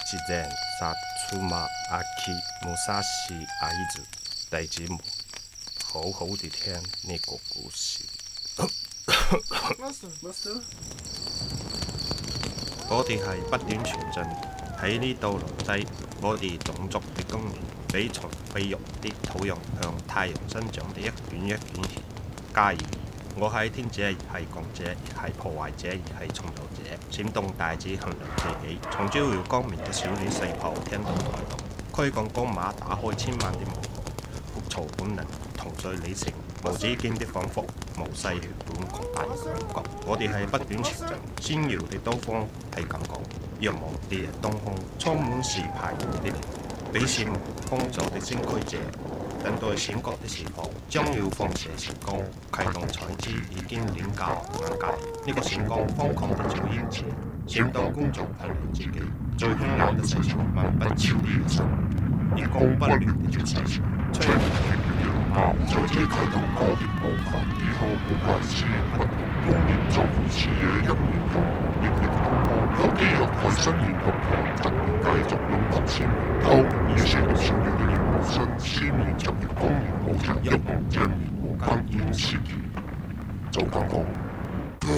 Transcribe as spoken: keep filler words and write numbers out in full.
自然殺出馬阿基穆沙西阿姨子第幾幕，好好地聽呢個故事。我哋係不斷前進，喺呢度錄低我哋種族的工業，比從肥沃的土壤向太陽生長的一卷一卷葉。加爾，我係天者，亦係共者，亦係破壞者，亦係創造者。閃動大指衡量自己，從招搖光明嘅小鳥細胞聽到台動，驅趕光馬打開千萬的門，復仇本能，同罪理性，無止境的仿佛無細血管擴大嘅感覺。我哋係不斷前進，閃耀的刀鋒係咁講，仰望烈日當空，充滿時派的力，比羨慕風走的先驅者。等待閃覺的時候，將要放射閃光，啟動彩枝已經點教眼界。呢、這個閃光瘋狂地照耀着，閃到觀眾衡量自己，最香亮的世上萬不超的一生，一光不亂的絕世，吹來陽光，在這啟動工業部分以後無怪之不工業就如此野一面紅，亦亦通過有機人係新年合同，突然繼續擁抱前面，偷以前少年嘅人無信，千年就業工業無人一夢，一年無間煙刺結，就咁講。